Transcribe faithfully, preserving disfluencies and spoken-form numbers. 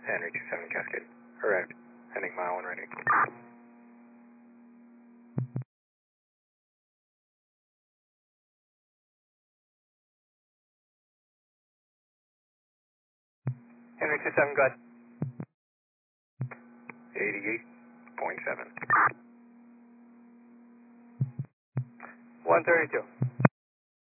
Henry two seven Cascade. Correct. Heading mile one ready. Henry two seven, go ahead. eighty-eight point seven. one thirty-two.